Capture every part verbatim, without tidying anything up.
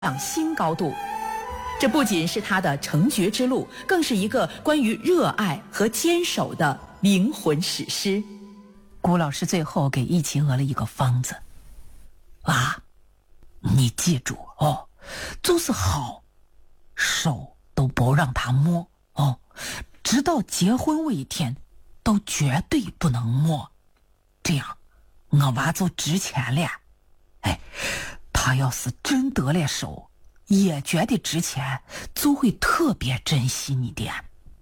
上新高度。这不仅是他的成绝之路，更是一个关于热爱和坚守的灵魂史诗。 谷老师最后给易秦娥了一个方子，啊，你记住哦，就是好，手都不让他摸哦，直到结婚那一天，都绝对不能摸，这样我娃就值钱了。哎，他要是真得了手，也觉得值钱，就会特别珍惜你的。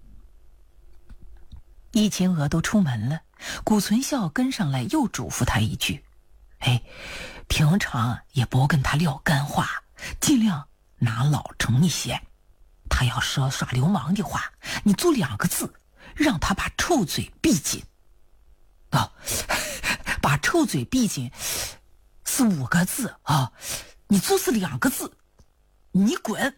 易秦娥都出门了，谷存孝跟上来又嘱咐他一句，哎，平常也不跟他撂干话，尽量拿老成一些。他要说耍流氓的话，你就两个字，让他把臭嘴闭紧。哦，把臭嘴闭紧是五个字啊，你就是两个字，你滚。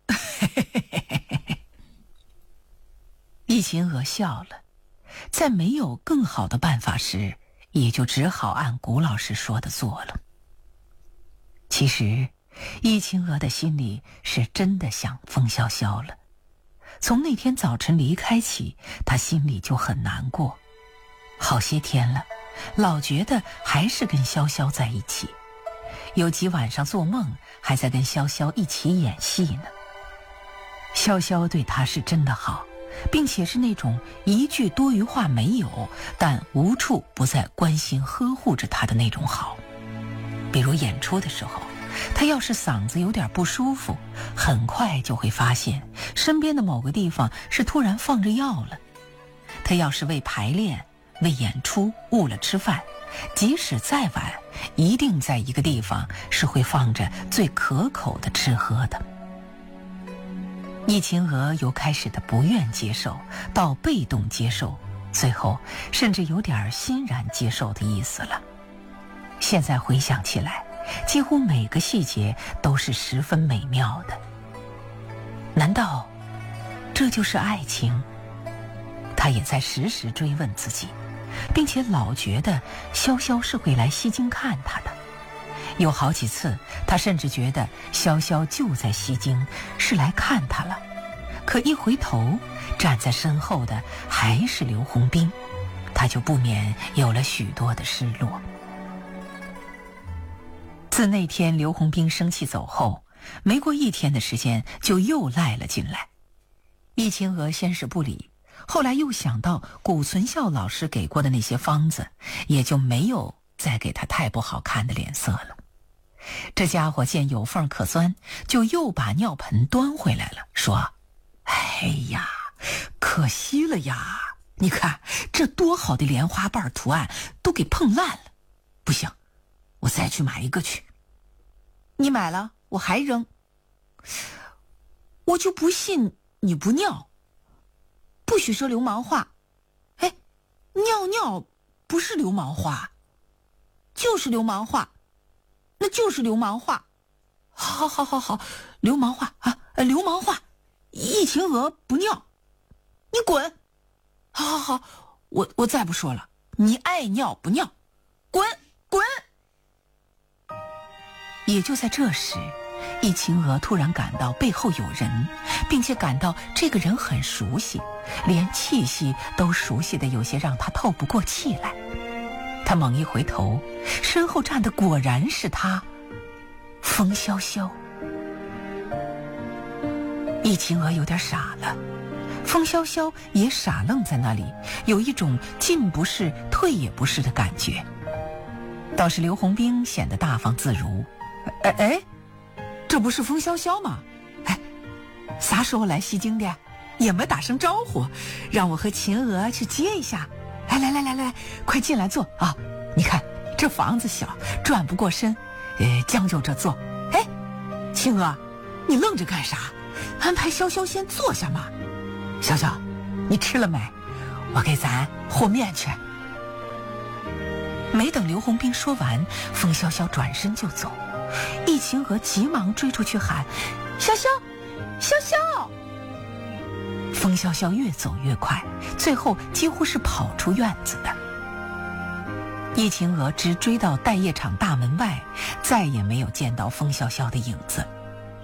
易秦娥笑了，在没有更好的办法时，也就只好按谷老师说的做了。其实易秦娥的心里是真的想风萧萧了，从那天早晨离开起，她心里就很难过，好些天了，老觉得还是跟潇潇在一起，有几晚上做梦还在跟潇潇一起演戏呢。潇潇对她是真的好，并且是那种一句多余话没有，但无处不在关心呵护着她的那种好。比如演出的时候，他要是嗓子有点不舒服，很快就会发现身边的某个地方是突然放着药了。他要是为排练为演出误了吃饭，即使再晚，一定在一个地方是会放着最可口的吃喝的。易秦娥由开始的不愿接受到被动接受，最后甚至有点欣然接受的意思了。现在回想起来，几乎每个细节都是十分美妙的。难道这就是爱情？他也在时时追问自己，并且老觉得潇潇是会来西京看他的。有好几次他甚至觉得潇潇就在西京，是来看他了。可一回头，站在身后的还是刘洪斌，他就不免有了许多的失落。自那天刘洪斌生气走后，没过一天的时间就又赖了进来。易秦娥先是不理，后来又想到谷存孝老师给过的那些方子，也就没有再给他太不好看的脸色了。这家伙见有缝可钻，就又把尿盆端回来了，说，哎呀，可惜了呀，你看这多好的莲花瓣图案都给碰烂了，不行，我再去买一个去。你买了我还扔，我就不信你不尿。不许说流氓话，哎，尿尿不是流氓话，就是流氓话，那就是流氓话。好好好好，流氓话啊，流氓话。易秦娥不尿，你滚。好好好，我我再不说了，你爱尿不尿，滚滚。也就在这时，易秦娥突然感到背后有人，并且感到这个人很熟悉，连气息都熟悉的有些让她透不过气来。她猛一回头，身后站的果然是他，风萧萧。易秦娥有点傻了，风萧萧也傻愣在那里，有一种进不是退也不是的感觉。倒是刘洪斌显得大方自如，哎哎，这不是风萧萧吗？哎，啥时候来西京的？也没打声招呼，让我和秦娥去接一下。哎，来来来来，快进来坐啊！你看这房子小，转不过身，呃，将就着坐。哎，秦娥，你愣着干啥？安排潇潇先坐下嘛。潇潇，你吃了没？我给咱和面去。没等刘洪斌说完，风萧萧转身就走。易秦娥急忙追出去喊，潇潇潇潇。风萧萧越走越快，最后几乎是跑出院子的。易秦娥直追到待业场大门外，再也没有见到风萧萧的影子。